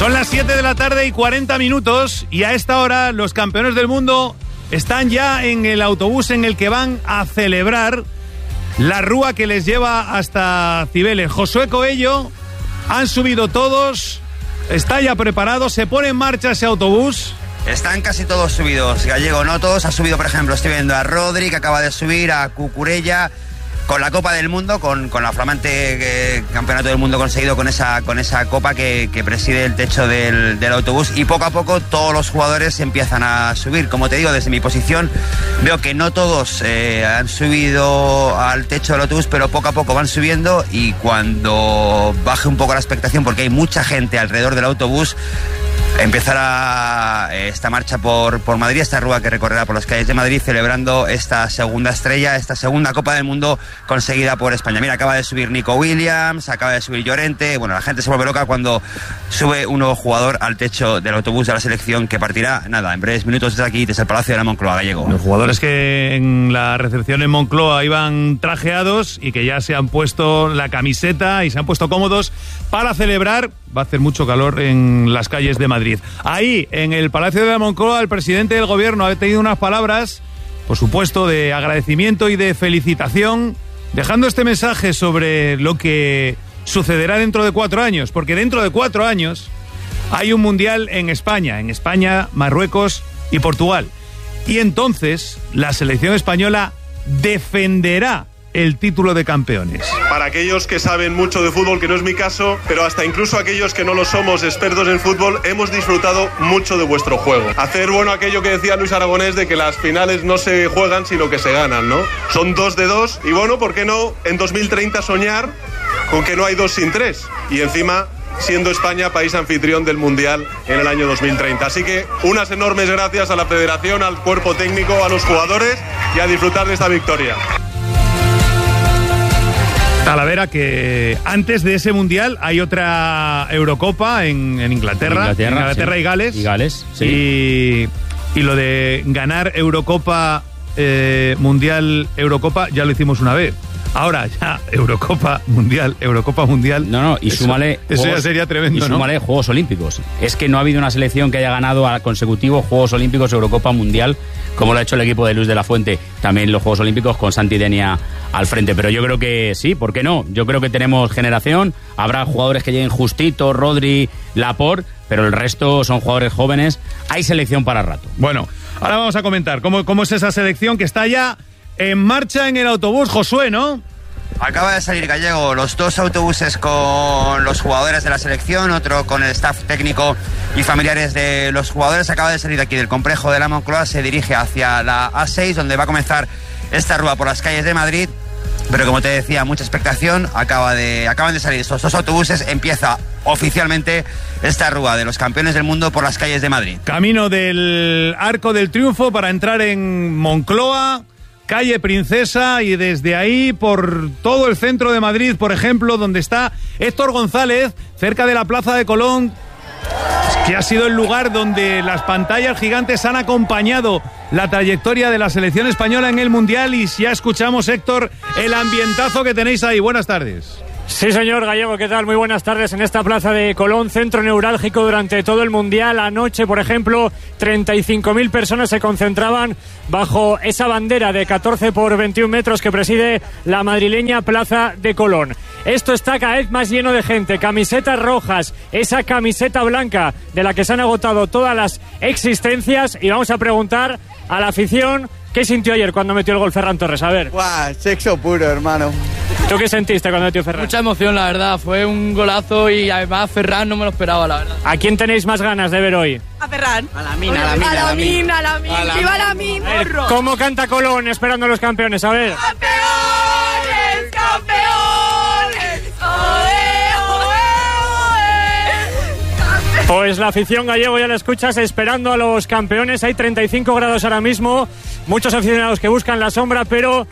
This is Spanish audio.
Son las 7 de la tarde y 40 minutos y a esta hora los campeones del mundo están ya en el autobús en el que van a celebrar la rúa que les lleva hasta Cibeles. Josué Coello, han subido todos, está ya preparado, se pone en marcha ese autobús. Están casi todos subidos, Gallego, no todos. Ha subido, por ejemplo, estoy viendo a Rodri, que acaba de subir, a Cucurella, con la Copa del Mundo, con la flamante campeonato del mundo conseguido con esa copa que preside el techo del autobús, y poco a poco todos los jugadores empiezan a subir. Como te digo, desde mi posición veo que no todos han subido al techo del autobús, pero poco a poco van subiendo, y cuando baje un poco la expectación, porque hay mucha gente alrededor del autobús, empezará esta marcha por Madrid, esta rúa que recorrerá por las calles de Madrid, celebrando esta segunda estrella, esta segunda Copa del Mundo conseguida por España. Mira, acaba de subir Nico Williams, acaba de subir Llorente. Bueno, la gente se vuelve loca cuando sube un nuevo jugador al techo del autobús de la selección, que partirá, nada, en breves minutos desde aquí, desde el Palacio de la Moncloa, Gallego. Los jugadores que en la recepción en Moncloa iban trajeados y que ya se han puesto la camiseta y se han puesto cómodos para celebrar. Va a hacer mucho calor en las calles de Madrid. Ahí, en el Palacio de la Moncloa, el presidente del gobierno ha tenido unas palabras, por supuesto, de agradecimiento y de felicitación, dejando este mensaje sobre lo que sucederá dentro de 4 años, porque dentro de 4 años hay un mundial en España, Marruecos y Portugal. Y entonces la selección española defenderá el título de campeones. Para aquellos que saben mucho de fútbol, que no es mi caso, pero hasta incluso aquellos que no lo somos expertos en fútbol, hemos disfrutado mucho de vuestro juego. Hacer bueno aquello que decía Luis Aragonés, de que las finales no se juegan sino que se ganan, ¿no? Son 2 de 2 y bueno, ¿por qué no en 2030 soñar con que no hay 2 sin 3? Y encima siendo España país anfitrión del Mundial en el año 2030. Así que unas enormes gracias a la Federación, al cuerpo técnico, a los jugadores, y a disfrutar de esta victoria. Talavera, que antes de ese mundial hay otra Eurocopa en Inglaterra sí. y Gales. Y Gales, sí. Y lo de ganar Eurocopa, Mundial, Eurocopa, ya lo hicimos una vez. Ahora ya Eurocopa Mundial. No, y súmale... Eso ya sería tremendo, y súmale, ¿no? Juegos Olímpicos. Es que no ha habido una selección que haya ganado a consecutivo Juegos Olímpicos, Eurocopa Mundial, como lo ha hecho el equipo de Luis de la Fuente. También los Juegos Olímpicos con Santi Denia al frente. Pero yo creo que sí, ¿por qué no? Yo creo que tenemos generación. Habrá jugadores que lleguen justito, Rodri, Laporte, pero el resto son jugadores jóvenes. Hay selección para rato. Bueno, ahora vamos a comentar cómo es esa selección que está ya en marcha en el autobús, Josué, ¿no? Acaba de salir, Gallego, los 2 autobuses con los jugadores de la selección, otro con el staff técnico y familiares de los jugadores. Acaba de salir aquí del complejo de la Moncloa, se dirige hacia la A6, donde va a comenzar esta rúa por las calles de Madrid. Pero como te decía, mucha expectación. Acaban de salir estos 2 autobuses. Empieza oficialmente esta rúa de los campeones del mundo por las calles de Madrid. Camino del Arco del Triunfo para entrar en Moncloa, calle Princesa, y desde ahí por todo el centro de Madrid, por ejemplo, donde está Héctor González, cerca de la Plaza de Colón, que ha sido el lugar donde las pantallas gigantes han acompañado la trayectoria de la selección española en el Mundial. Y ya escuchamos, Héctor, el ambientazo que tenéis ahí. Buenas tardes. Sí, señor Gallego, ¿qué tal? Muy buenas tardes en esta plaza de Colón, centro neurálgico durante todo el Mundial. Anoche, por ejemplo, 35.000 personas se concentraban bajo esa bandera de 14 por 21 metros que preside la madrileña Plaza de Colón. Esto está cada vez más lleno de gente, camisetas rojas, esa camiseta blanca de la que se han agotado todas las existencias, y vamos a preguntar a la afición qué sintió ayer cuando metió el gol Ferran Torres. A ver. ¡Guau! Sexo puro, hermano. ¿Tú qué sentiste cuando metió Ferran? Mucha emoción, la verdad. Fue un golazo y además Ferran no me lo esperaba, la verdad. ¿A quién tenéis más ganas de ver hoy? A Ferran. A Lamine. ¡Viva Lamine! ¡Morro! ¿Cómo canta Colón esperando a los campeones? A ver. ¡Campeones! ¡Campeones! ¡Oe, oe, oe! Pues la afición, Gallego, ya la escuchas, esperando a los campeones. Hay 35 grados ahora mismo, muchos aficionados que buscan la sombra, pero